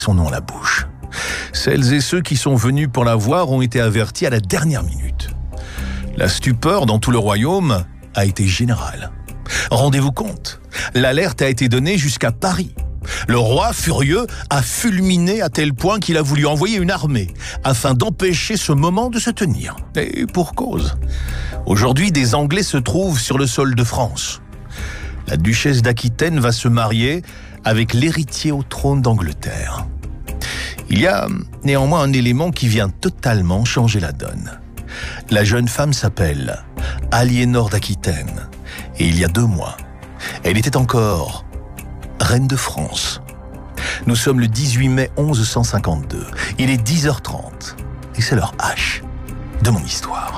son nom à la bouche. Celles et ceux qui sont venus pour la voir ont été avertis à la dernière minute. La stupeur dans tout le royaume a été générale. Rendez-vous compte, l'alerte a été donnée jusqu'à Paris. Le roi, furieux, a fulminé à tel point qu'il a voulu envoyer une armée afin d'empêcher ce moment de se tenir. Et pour cause. Aujourd'hui, des Anglais se trouvent sur le sol de France. La duchesse d'Aquitaine va se marier avec l'héritier au trône d'Angleterre. Il y a néanmoins un élément qui vient totalement changer la donne. La jeune femme s'appelle Aliénor d'Aquitaine et il y a 2 mois, elle était encore reine de France. Nous sommes le 18 mai 1152. Il est 10h30 et c'est l'heure H de mon histoire.